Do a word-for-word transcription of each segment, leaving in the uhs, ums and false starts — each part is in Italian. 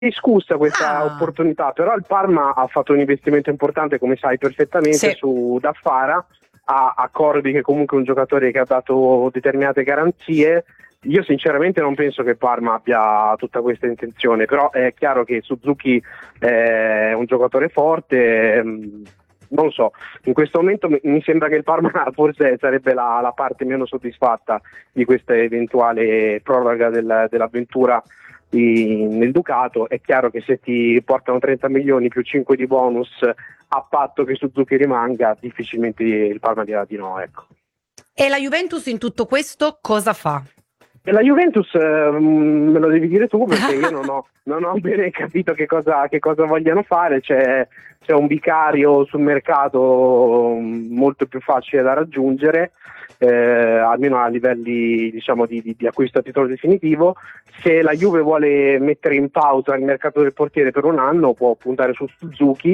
discussa questa Ah. opportunità, però il Parma ha fatto un investimento importante, come sai perfettamente, Sì. su Daffara, ha, ha Corbi, che comunque è un giocatore che ha dato determinate garanzie. Io sinceramente non penso che il Parma abbia tutta questa intenzione, però è chiaro che Suzuki è un giocatore forte. ehm, Non lo so, in questo momento mi, mi sembra che il Parma forse sarebbe la, la parte meno soddisfatta di questa eventuale proroga del- dell'avventura di- nel Ducato. È chiaro che se ti portano trenta milioni più cinque di bonus a patto che Suzuki rimanga, difficilmente il Parma dirà di no, ecco. E la Juventus in tutto questo cosa fa? E la Juventus eh, me lo devi dire tu, perché io non ho, non ho bene capito che cosa, che cosa vogliano fare. C'è, c'è un vicario sul mercato mm, molto più facile da raggiungere, eh, almeno a livelli, diciamo, di, di, di acquisto a titolo definitivo. Se la Juve vuole mettere in pausa il mercato del portiere per un anno, può puntare su Suzuki,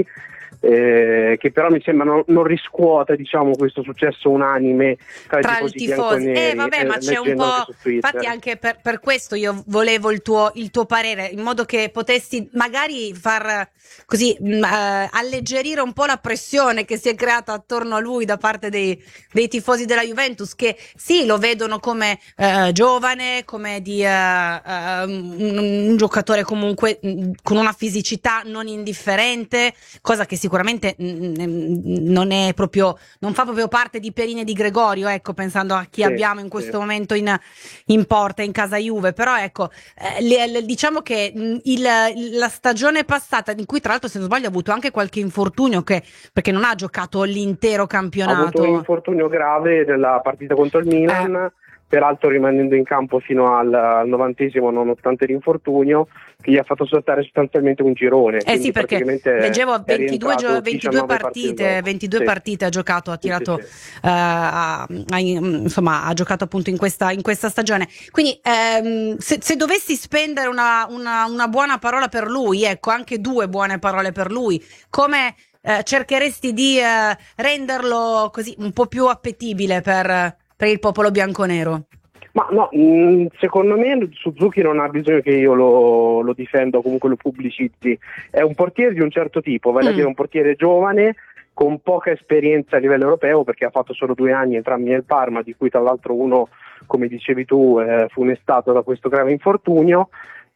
eh, che però mi sembra non, non riscuote, diciamo, questo successo unanime tra, Tra i il tifosi tifosi, bianconeri, eh vabbè, eh, ma c'è un leggendo anche po', su Twitter. infatti anche per, per questo io volevo il tuo, il tuo parere, in modo che potessi magari far così mh, eh, alleggerire un po' la pressione che si è creata attorno a lui da parte dei, dei tifosi della Juventus, che sì, lo vedono come eh, giovane, come di eh, eh, un, un giocatore comunque mh, con una fisicità non indifferente, cosa che sicuramente mh, non è proprio, non fa proprio parte di Perin e di Gregorio, ecco, pensando a chi Sì, abbiamo in questo sì. momento in, in porta, in casa Juve. Però ecco, eh, le- le- diciamo che mh, il, la stagione passata, in cui tra l'altro se non sbaglio ha avuto anche qualche infortunio, che, perché non ha giocato l'intero Ha avuto un campionato. infortunio grave nella partita contro il Eh, Milan, peraltro rimanendo in campo fino al, al novantesimo nonostante l'infortunio, che gli ha fatto saltare sostanzialmente un girone, eh sì, quindi perché praticamente leggevo è ventidue, gio- rientrato ventidue diciannove partite partite, dopo. ventidue Sì, partite ha giocato, ha sì, sì, tirato, sì. eh, ha- ha- insomma, ha giocato appunto in questa, in questa stagione. Quindi, ehm, se, se dovessi spendere una, una, una buona parola per lui, ecco, anche due buone parole per lui, come eh, cercheresti di eh, renderlo così un po' più appetibile per, per il popolo bianconero? Ma no, mh, secondo me Suzuki non ha bisogno che io lo, lo difenda o comunque lo pubblicizzi. È un portiere di un certo tipo, vale a dire Mm. un portiere giovane con poca esperienza a livello europeo, perché ha fatto solo due anni entrambi nel Parma, di cui tra l'altro uno, come dicevi tu, eh, funestato da questo grave infortunio.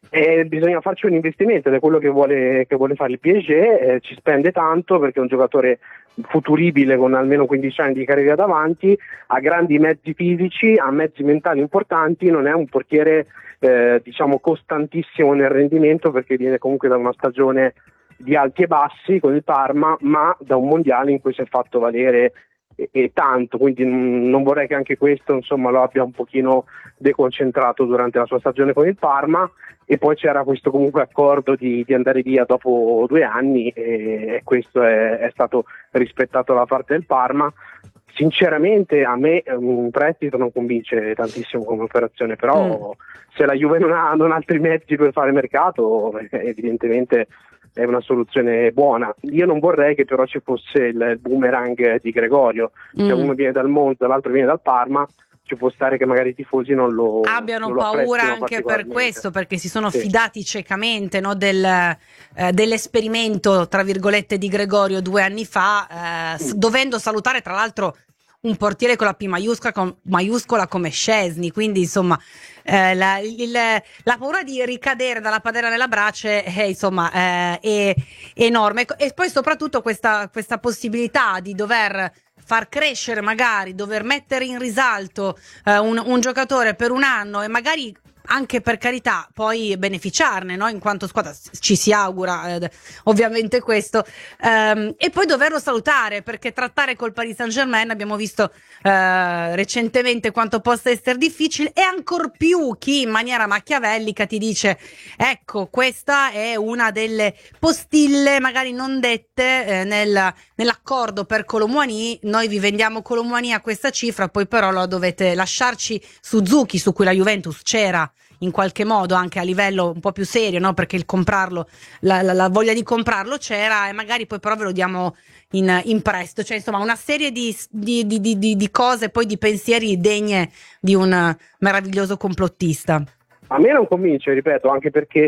E bisogna farci un investimento, ed è quello che vuole, che vuole fare il P S G. Eh, ci spende tanto perché è un giocatore futuribile con almeno quindici anni di carriera davanti, ha grandi mezzi fisici, ha mezzi mentali importanti, non è un portiere eh, diciamo costantissimo nel rendimento, perché viene comunque da una stagione di alti e bassi con il Parma, ma da un mondiale in cui si è fatto valere e, e tanto, quindi mh, non vorrei che anche questo, insomma, lo abbia un pochino deconcentrato durante la sua stagione con il Parma. E poi c'era questo comunque accordo di, di andare via dopo due anni, e, e questo è, è stato rispettato da parte del Parma. Sinceramente a me un prestito non convince tantissimo come operazione, però Mm. se la Juve non ha, non ha altri mezzi per fare mercato, eh, evidentemente è una soluzione buona. Io non vorrei che però ci fosse il, il boomerang di Gregorio, cioè Mm. uno viene dal Monza, l'altro viene dal Parma. Ci può stare che magari i tifosi non lo, Abbiano non lo paura apprezzino anche per particolarmente. questo, perché si sono Sì. fidati ciecamente, no, del, eh, dell'esperimento, tra virgolette, di Gregorio due anni fa, eh, s- Mm. dovendo salutare tra l'altro un portiere con la P maiuscola, com- maiuscola come Szczesny. Quindi insomma, eh, la, il- la paura di ricadere dalla padella nella brace è, insomma, eh, è, è enorme. E poi soprattutto questa, questa possibilità di dover far crescere, magari dover mettere in risalto eh, un, un giocatore per un anno, e magari anche, per carità, poi beneficiarne, no? In quanto squadra ci si augura eh, ovviamente questo, ehm, e poi doverlo salutare, perché trattare col Paris Saint-Germain abbiamo visto eh, recentemente quanto possa essere difficile, e ancor più chi in maniera machiavellica ti dice: ecco, questa è una delle postille magari non dette eh, nel, nell'accordo per Kolo Muani, noi vi vendiamo Kolo Muani a questa cifra, poi però lo dovete lasciarci Suzuki, su cui la Juventus c'era in qualche modo anche a livello un po' più serio, no? Perché il comprarlo, la, la, la voglia di comprarlo c'era, e magari poi però ve lo diamo in, in prestito. Cioè, insomma, una serie di, di, di, di, di cose, poi di pensieri degne di un meraviglioso complottista. A me non convince, ripeto, anche perché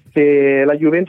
se la Juventus